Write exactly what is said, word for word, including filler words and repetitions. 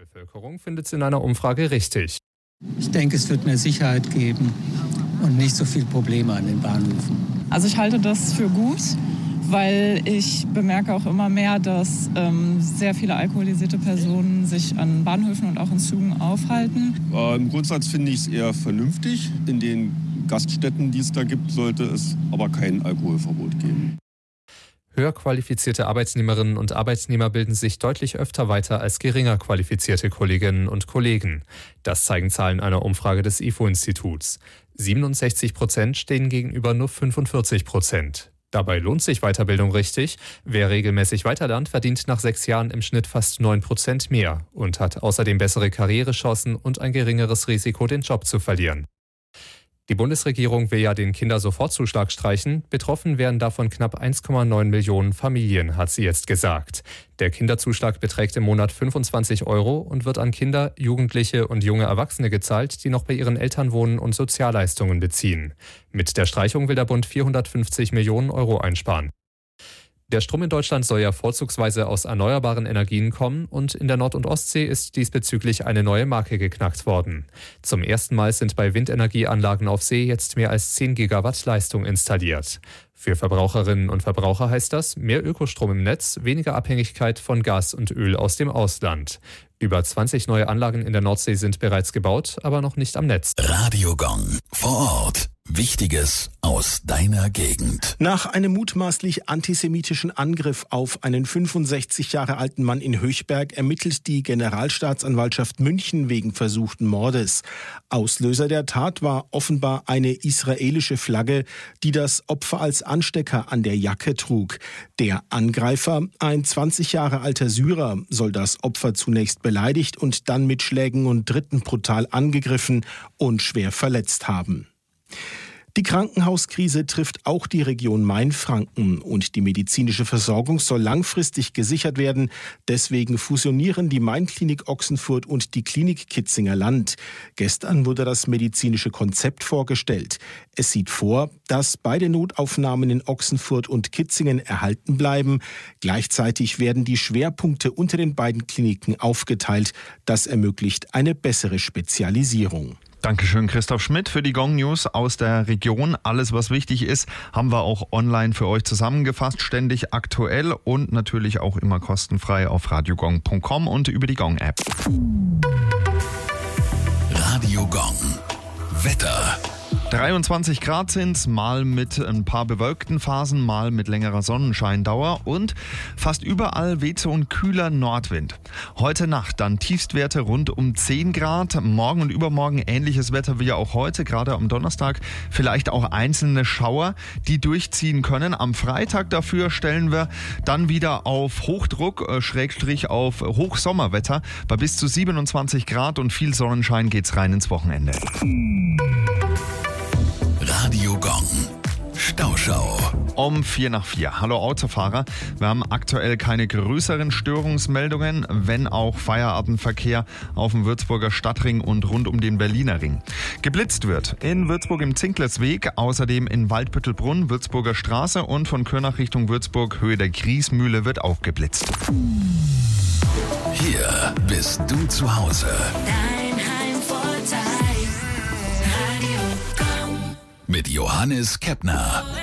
Bevölkerung findet es in einer Umfrage richtig. Ich denke, es wird mehr Sicherheit geben und nicht so viele Probleme an den Bahnhöfen. Also ich halte das für gut, weil ich bemerke auch immer mehr, dass ähm, sehr viele alkoholisierte Personen sich an Bahnhöfen und auch in Zügen aufhalten. Äh, Im Grundsatz finde ich es eher vernünftig. In den Gaststätten, die es da gibt, sollte es aber kein Alkoholverbot geben. Höher qualifizierte Arbeitnehmerinnen und Arbeitnehmer bilden sich deutlich öfter weiter als geringer qualifizierte Kolleginnen und Kollegen. Das zeigen Zahlen einer Umfrage des I F O-Instituts. siebenundsechzig Prozent stehen gegenüber nur fünfundvierzig Prozent. Dabei lohnt sich Weiterbildung richtig. Wer regelmäßig weiterlernt, verdient nach sechs Jahren im Schnitt fast neun Prozent mehr und hat außerdem bessere Karrierechancen und ein geringeres Risiko, den Job zu verlieren. Die Bundesregierung will ja den Kindersofortzuschlag streichen. Betroffen wären davon knapp eins Komma neun Millionen Familien, hat sie jetzt gesagt. Der Kinderzuschlag beträgt im Monat fünfundzwanzig Euro und wird an Kinder, Jugendliche und junge Erwachsene gezahlt, die noch bei ihren Eltern wohnen und Sozialleistungen beziehen. Mit der Streichung will der Bund vierhundertfünfzig Millionen Euro einsparen. Der Strom in Deutschland soll ja vorzugsweise aus erneuerbaren Energien kommen und in der Nord- und Ostsee ist diesbezüglich eine neue Marke geknackt worden. Zum ersten Mal sind bei Windenergieanlagen auf See jetzt mehr als zehn Gigawatt Leistung installiert. Für Verbraucherinnen und Verbraucher heißt das mehr Ökostrom im Netz, weniger Abhängigkeit von Gas und Öl aus dem Ausland. Über zwanzig neue Anlagen in der Nordsee sind bereits gebaut, aber noch nicht am Netz. Radio Gong vor Ort. Wichtiges aus deiner Gegend. Nach einem mutmaßlich antisemitischen Angriff auf einen fünfundsechzig Jahre alten Mann in Höchberg ermittelt die Generalstaatsanwaltschaft München wegen versuchten Mordes. Auslöser der Tat war offenbar eine israelische Flagge, die das Opfer als Anstecker an der Jacke trug. Der Angreifer, ein zwanzig Jahre alter Syrer, soll das Opfer zunächst beleidigt und dann mit Schlägen und Tritten brutal angegriffen und schwer verletzt haben. Die Krankenhauskrise trifft auch die Region Mainfranken und die medizinische Versorgung soll langfristig gesichert werden. Deswegen fusionieren die Mainklinik Ochsenfurt und die Klinik Kitzinger Land. Gestern wurde das medizinische Konzept vorgestellt. Es sieht vor, dass beide Notaufnahmen in Ochsenfurt und Kitzingen erhalten bleiben. Gleichzeitig werden die Schwerpunkte unter den beiden Kliniken aufgeteilt. Das ermöglicht eine bessere Spezialisierung. Dankeschön, Christoph Schmidt, für die Gong News aus der Region. Alles, was wichtig ist, haben wir auch online für euch zusammengefasst, ständig aktuell und natürlich auch immer kostenfrei auf radiogong punkt com und über die Gong-App. Radio Gong. Wetter. dreiundzwanzig Grad sind's, mal mit ein paar bewölkten Phasen, mal mit längerer Sonnenscheindauer und fast überall weht so ein kühler Nordwind. Heute Nacht dann Tiefstwerte rund um zehn Grad, morgen und übermorgen ähnliches Wetter wie auch heute, gerade am Donnerstag vielleicht auch einzelne Schauer, die durchziehen können. Am Freitag dafür stellen wir dann wieder auf Hochdruck, äh, Schrägstrich auf Hochsommerwetter. Bei bis zu siebenundzwanzig Grad und viel Sonnenschein geht's rein ins Wochenende. Radio Gong. Stauschau. Um vier nach vier. Hallo Autofahrer. Wir haben aktuell keine größeren Störungsmeldungen, wenn auch Feierabendverkehr auf dem Würzburger Stadtring und rund um den Berliner Ring. Geblitzt wird in Würzburg im Zinklersweg, außerdem in Waldbüttelbrunn, Würzburger Straße und von Kürnach Richtung Würzburg, Höhe der Griesmühle wird auch geblitzt. Hier bist du zu Hause. Dein Heimvorteil. Radio Gong. Mit Johannes Kepner.